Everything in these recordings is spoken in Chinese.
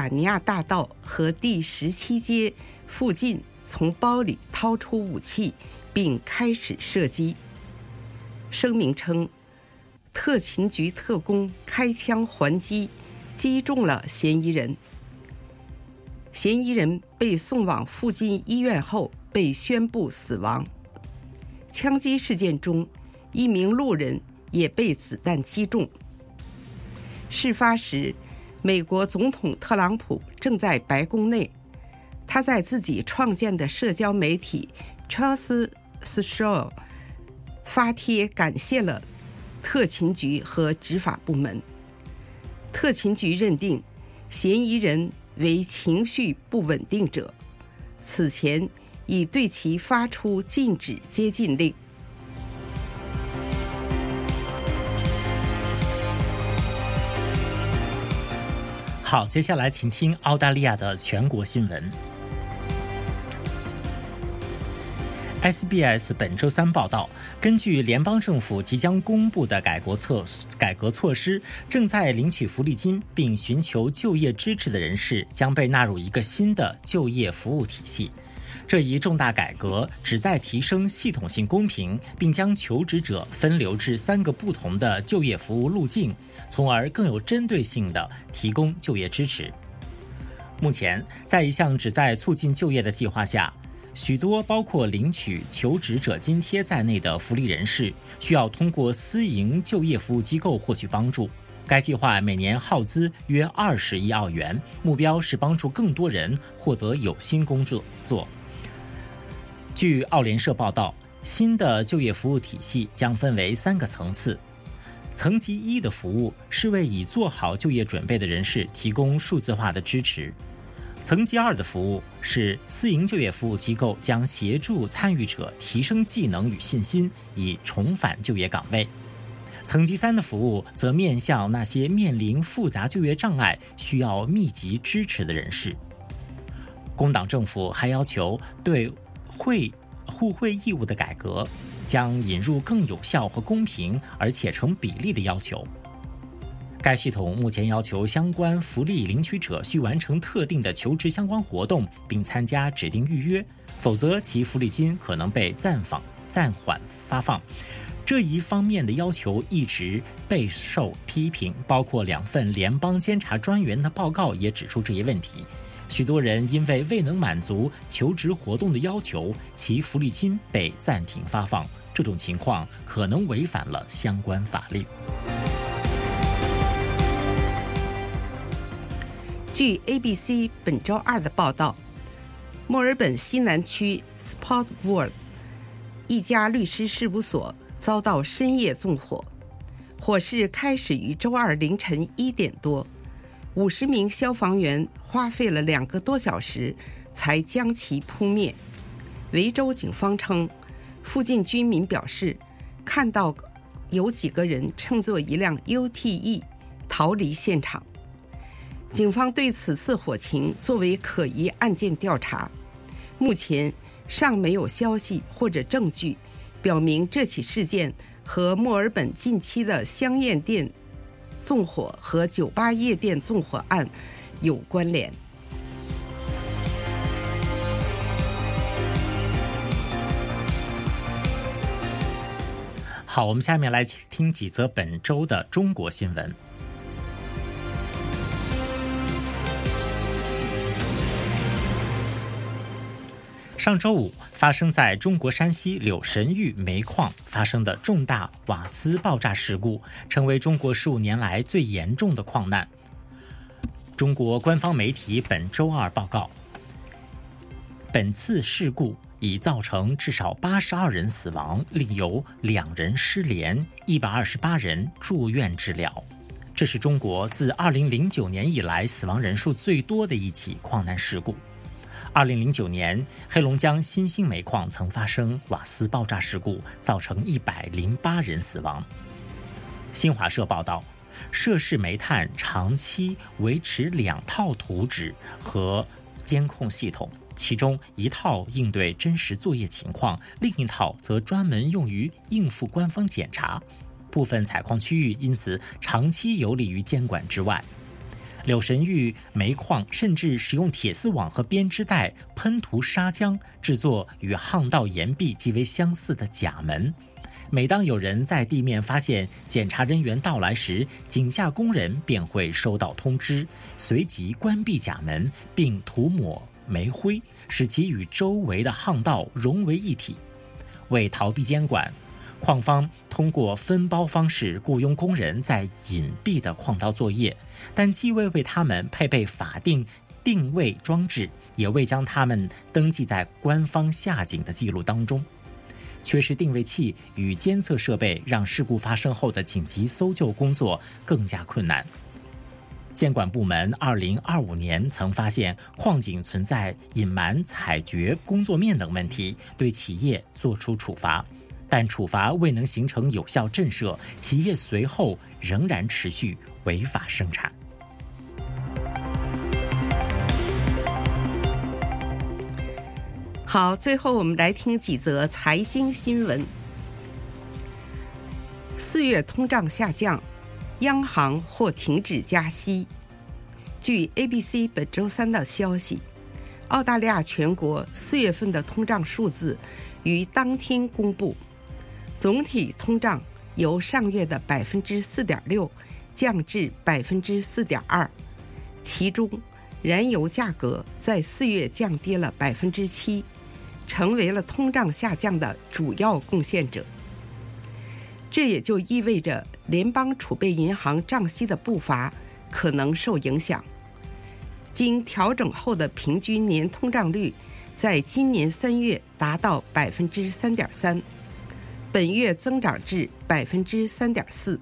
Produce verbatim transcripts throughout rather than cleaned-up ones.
法尼亚大道和第十七街附近从包里掏出武器，并开始射击。声明称，特勤局特工开枪还击，击中了嫌疑人。嫌疑人被送往附近医院后被宣布死亡。枪击事件中，一名路人也被子弹击中。事发时，美国总统特朗普正在白宫内，他在自己创建的社交媒体 Truth Social 发帖感谢了特勤局和执法部门。特勤局认定嫌疑人为情绪不稳定者，此前已对其发出禁止接近令。 好，接下来请听澳大利亚的全国新闻。S B S 本周三报道，根据联邦政府即将公布的改革措改革措施，正在领取福利金并寻求就业支持的人士将被纳入一个新的就业服务体系。这一重大改革旨在提升系统性公平，并将求职者分流至三个不同的就业服务路径，从而更有针对性地提供就业支持。目前，在一项旨在促进就业的计划下，许多包括领取求职者津贴在内的福利人士需要通过私营就业服务机构获取帮助。该计划每年耗资约二十亿澳元，目标是帮助更多人获得有薪工作。据澳联社报道，新的就业服务体系将分为三个层次。层级一的服务是为已做好就业准备的人士提供数字化的支持。层级二的服务是私营就业服务机构将协助参与者提升技能与信心，以重返就业岗位。层级三的服务则面向那些面临复杂就业障碍、需要密集支持的人士。工党政府还要求对会互惠义务的改革，将引入更有效和公平而且成比例的要求。该系统目前要求相关福利领取者需完成特定的求职相关活动，并参加指定预约，否则其福利金可能被暂放暂缓发放。这一方面的要求一直备受批评，包括两份联邦监察专员的报告也指出这一问题。许多人因为未能满足求职活动的要求，其福利金被暂停发放。这种情况可能违反了相关法律。 据 A B C 本周二的报道，墨尔本西南区 Spotwood 一家律师事务所遭到深夜纵火，火势开始于周二凌晨一点多，五十名消防员花费了两个多小时才将其扑灭。维州警方称，附近居民表示看到有几个人乘坐一辆 U T E 逃离现场。警方对此次火情作为可疑案件调查，目前尚没有消息或者证据表明这起事件和墨尔本近期的香烟店纵火和酒吧夜店纵火案有关联。 好，我们下面来听几则本周的中国新闻。上周五发生在中国山西柳神峪煤矿发生的重大瓦斯爆炸事故，成为中国十五年来最严重的矿难。中国官方媒体本周二报告，本次事故已造成至少八十二人死亡，另有两人失联，一百二十八人住院治疗。这是中国自二零零九年以来死亡人数最多的一起矿难事故。二零零九年，黑龙江新兴煤矿曾发生瓦斯爆炸事故，造成一百零八人死亡。新华社报道，涉事煤炭长期维持两套图纸和监控系统，其中一套应对真实作业情况，另一套则专门用于应付官方检查。部分采矿区域因此长期游离于监管之外。 柳神玉煤矿甚至使用铁丝网和编织带喷涂砂浆，制作与巷道岩壁极为相似的甲门。每当有人在地面发现检查人员到来时，井下工人便会收到通知，随即关闭甲门，并涂抹煤灰，使其与周围的巷道融为一体。为逃避监管，矿方通过分包方式雇佣工人在隐蔽的矿道作业，但既未为他们配备法定定位装置，也未将他们登记在官方下井的记录当中。缺失定位器与监测设备，让事故发生后的紧急搜救工作更加困难。监管部门二零二五年曾发现矿井存在隐瞒采掘工作面等问题，对企业作出处罚，但处罚未能形成有效震慑，企业随后仍然持续违法生产。 好，最后我们来听几则财经新闻。四月通胀下降，央行或停止加息。据 A B C 本周三的消息，澳大利亚全国四月份的通胀数字于当天公布，总体通胀由上月的百分之四点六降至百分之四点二，其中燃油价格在四月降低了百分之七。成为了通胀下降的主要贡献者。这也就意味着联邦储备银行降息的步伐可能受影响。经调整后的平均年通胀率在今年三月达到百分之三点三，本月增长至百分之三点四。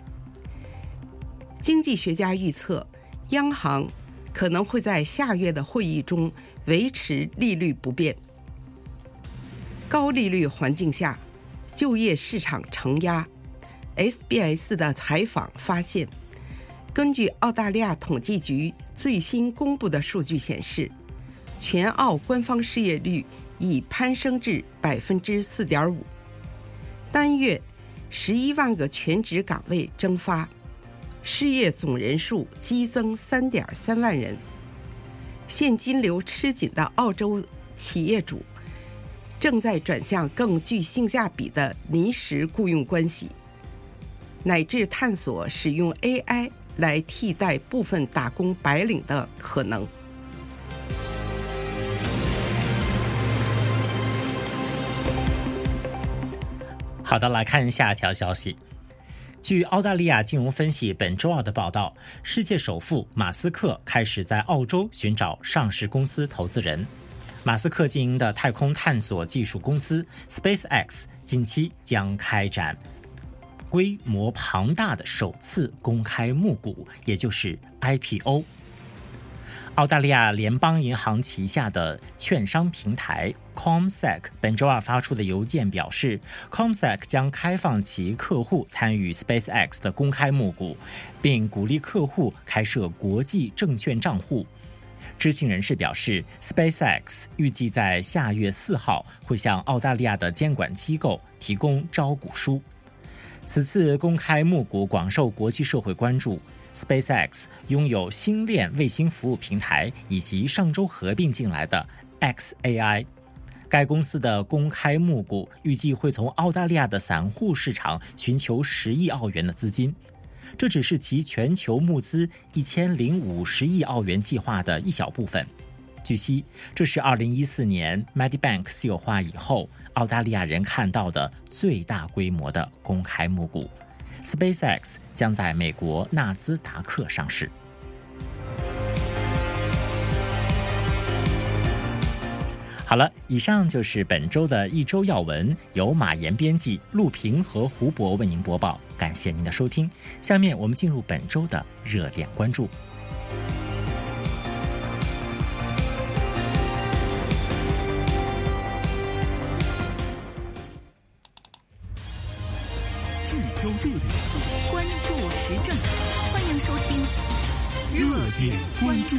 经济学家预测，央行可能会在下月的会议中维持利率不变。高利率环境下，就业市场承压。S B S 的采访发现，根据澳大利亚统计局最新公布的数据显示，全澳官方失业率已攀升至百分之四点五。单月十一万个全职岗位蒸发，失业总人数激增三点三万人。现金流吃紧的澳洲企业主正在转向更具性价比的临时雇佣关系，乃至探索使用 A I 来替代部分打工白领的可能。 好的，来看下一条消息。据澳大利亚金融分析本周二的报道，世界首富马斯克开始在澳洲寻找上市公司投资人。马斯克经营的太空探索技术公司 SpaceX 近期将开展规模庞大的首次公开募股，也就是 I P O。 澳大利亚联邦银行旗下的券商平台 CommSec 本周二发出的邮件表示， CommSec 将开放其客户参与 SpaceX 的公开募股，并鼓励客户开设国际证券账户。知情人士表示， SpaceX 预计在下月四号会向澳大利亚的监管机构提供招股书。此次公开募股广受国际社会关注。 SpaceX 拥有星链卫星服务平台以及上周合并进来的 X A I。 该公司的公开募股预计会从澳大利亚的散户市场寻求十亿澳元的资金，这只是其全球募资一千零五十亿澳元计划的一小部分。据悉，这是二零一四年 Medibank 私有化以后，澳大利亚人看到的最大规模的公开募股。SpaceX 将在美国纳斯达克上市。好了，以上就是本周的一周要闻，由马岩编辑，陆平和胡博为您播报。感谢您的收听，下面我们进入本周的热点关注。 聚焦热点，关注时政，欢迎收听热点关注。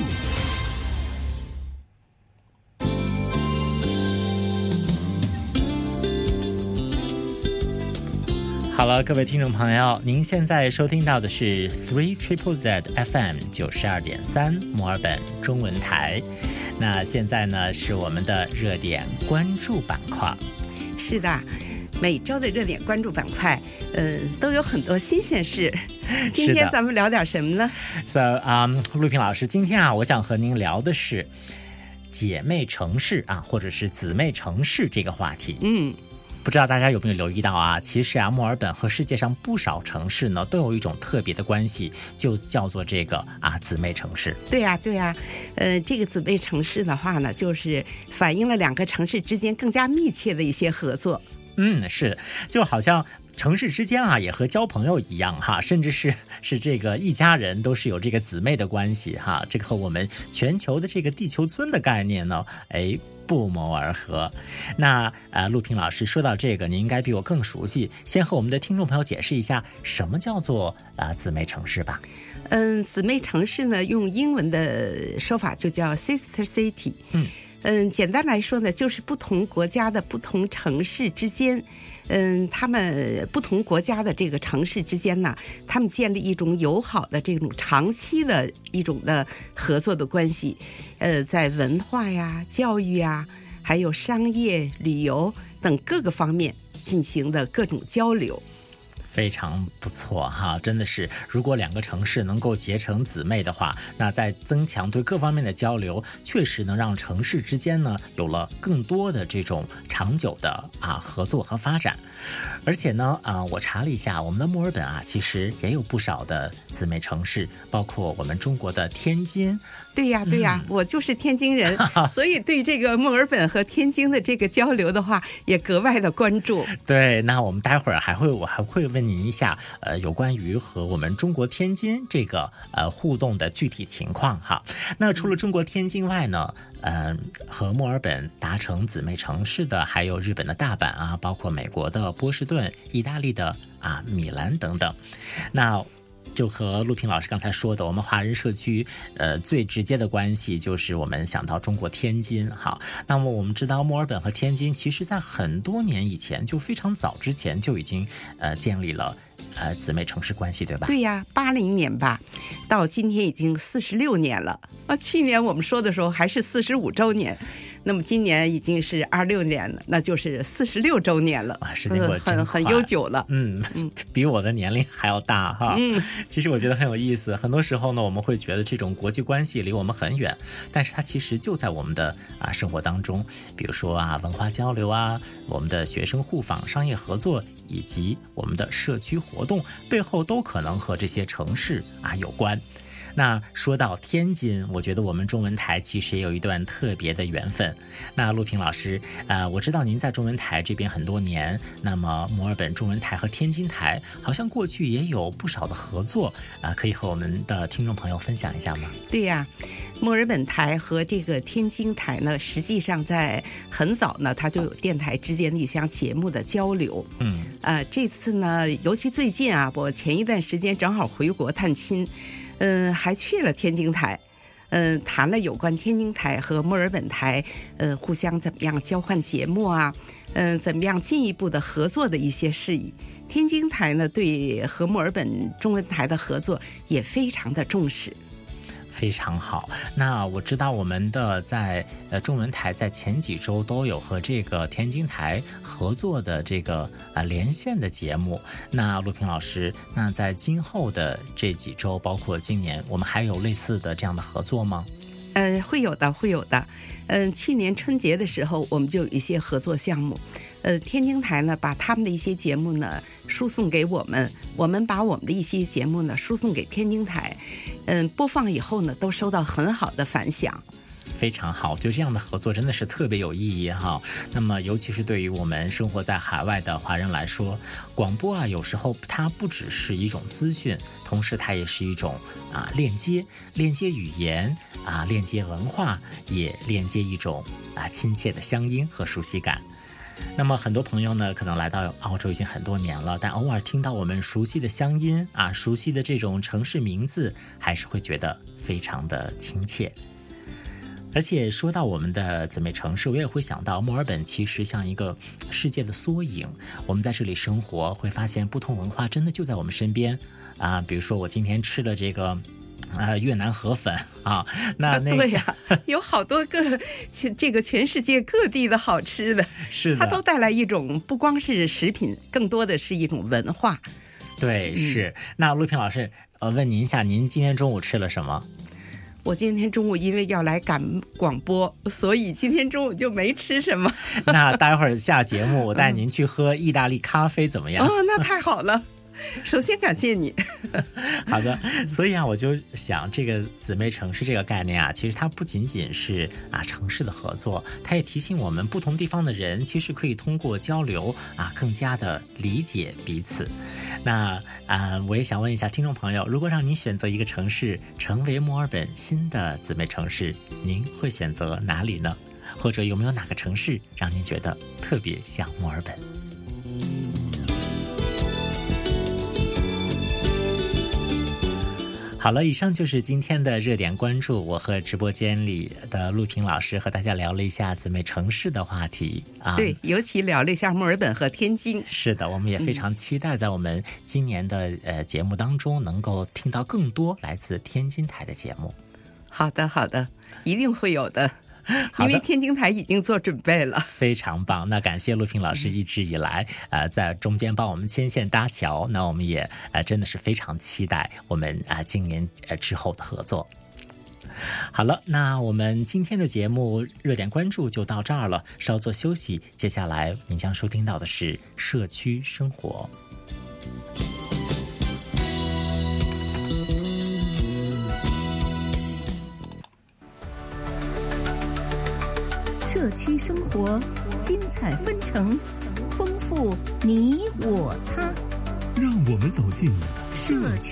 好了，各位听众朋友，您现在收听到的是 Three Triple Z F M 九十二点三墨尔本中文台。那现在呢是我们的热点关注板块。 是的，每周的热点关注板块，嗯、呃，都有很多新鲜事。今天咱们聊点什么呢 ？So， um, 陆平老师，今天啊，我想和您聊的是姐妹城市啊，或者是姊妹城市这个话题。 嗯。 不知道大家有没有留意到啊？其实啊，墨尔本和世界上不少城市呢，都有一种特别的关系，就叫做这个啊姊妹城市。 对呀、啊，对呀、啊，呃，这个姊妹城市的话呢，就是反映了两个城市之间更加密切的一些合作。 嗯，是，就好像城市之间啊，也和交朋友一样哈，甚至是是这个一家人都是有这个姊妹的关系哈。这个和我们全球的这个地球村的概念呢，哎。不谋而合。那呃，陆平老师说到这个，您应该比我更熟悉。先和我们的听众朋友解释一下，什么叫做呃姊妹城市吧。 嗯，姊妹城市呢，用英文的说法就叫 sister city。 嗯嗯，简单来说呢，就是不同国家的不同城市之间，嗯，他们不同国家的这个城市之间呢，他们建立一种友好的这种长期的一种的合作的关系，呃，在文化呀、教育呀，还有商业、旅游等各个方面进行的各种交流。 非常不错哈，真的是，如果两个城市能够结成姊妹的话，那在增强对各方面的交流，确实能让城市之间呢有了更多的这种长久的啊合作和发展。而且呢，啊、呃，我查了一下，我们的墨尔本啊，其实也有不少的姊妹城市，包括我们中国的天津。 对呀，对呀，嗯、我就是天津人，所以对这个墨尔本和天津的这个交流的话，也格外的关注。 对，那我们待会儿还会，我还会问您一下，呃，有关于和我们中国天津这个呃互动的具体情况哈。那除了中国天津外呢？嗯，和墨尔本达成姊妹城市的还有日本的大阪啊，包括美国的波士顿、意大利的啊米兰等等。那就和陆平老师刚才说的，我们华人社区呃最直接的关系就是我们想到中国天津哈。那么我们知道墨尔本和天津其实在很多年以前，就非常早之前就已经呃建立了呃姊妹城市关系，对吧？ 对呀，八零年吧，到今天已经四十六年了。啊，去年我们说的时候还是四十五周年，那么今年已经是二六年了，那就是四十六周年了。 啊，时间过得真快， 很很悠久了。 嗯嗯，比我的年龄还要大哈。 嗯， 其实我觉得很有意思。很多时候呢，我们会觉得这种国际关系离我们很远，但是它其实就在我们的啊生活当中。比如说啊，文化交流啊，我们的学生互访、商业合作，以及我们的社区活动，背后都可能和这些城市啊有关。那说到天津，我觉得我们中文台其实也有一段特别的缘分。那陆平老师，呃，我知道您在中文台这边很多年，那么墨尔本中文台和天津台好像过去也有不少的合作啊、呃，可以和我们的听众朋友分享一下吗？ 对呀，墨尔本台和这个天津台呢，实际上在很早呢，它就有电台之间的一项节目的交流。 嗯， 呃，这次呢，尤其最近啊，我前一段时间正好回国探亲。嗯，还去了天津台，嗯，谈了有关天津台和墨尔本台，呃，互相怎么样交换节目啊，嗯，怎么样进一步的合作的一些事宜。天津台呢，对和墨尔本中文台的合作也非常的重视。 非常好，那我知道我们的在呃中文台在前几周都有和这个天津台合作的这个啊、呃、连线的节目。那陆平老师，那在今后的这几周，包括今年，我们还有类似的这样的合作吗？ 呃，会有的，会有的。嗯、呃，去年春节的时候，我们就有一些合作项目。呃，天津台呢，把他们的一些节目呢输送给我们，我们把我们的一些节目呢输送给天津台，嗯，播放以后呢，都收到很好的反响。 非常好，就这样的合作真的是特别有意义哈。那么尤其是对于我们生活在海外的华人来说，广播啊有时候它不只是一种资讯，同时它也是一种啊链接，链接语言啊，链接文化，也链接一种啊亲切的乡音和熟悉感。那么很多朋友呢，可能来到澳洲已经很多年了，但偶尔听到我们熟悉的乡音啊，熟悉的这种城市名字，还是会觉得非常的亲切。 而且说到我们的姊妹城市，我也会想到墨尔本其实像一个世界的缩影。我们在这里生活，会发现不同文化真的就在我们身边啊。比如说我今天吃了这个呃越南河粉啊，那那个、 对呀、啊，有好多个这个全世界各地的好吃的， 是的， 它都带来一种不光是食品，更多的是一种文化。 对，是。嗯、那陆平老师，呃，问您一下，您今天中午吃了什么？ 我今天中午因为要来赶广播，所以今天中午就没吃什么。 那待会儿下节目我带您去喝意大利咖啡怎么样？ 哦，那太好了。首先感谢你。 好的，所以啊，我就想这个姊妹城市这个概念啊，其实它不仅仅是啊城市的合作，它也提醒我们不同地方的人其实可以通过交流啊更加的理解彼此。那啊，我也想问一下听众朋友，如果让您选择一个城市成为墨尔本新的姊妹城市，您会选择哪里呢？或者有没有哪个城市让您觉得特别像墨尔本？好了，以上就是今天的热点关注。我和直播间里的陆平老师和大家聊了一下姊妹城市的话题啊， 对，尤其聊了一下墨尔本和天津。 是的，我们也非常期待在我们今年的、嗯、呃节目当中能够听到更多来自天津台的节目。 好的，好的，一定会有的。因为天津台已经做准备了。 非常棒，那感谢陆平老师一直以来、嗯、呃在中间帮我们牵线搭桥，那我们也呃真的是非常期待我们啊、呃、今年呃之后的合作。好了，那我们今天的节目热点关注就到这儿了，稍作休息，接下来您将收听到的是社区生活。 社区生活，精彩纷呈，丰富你我他。 让我们走进社区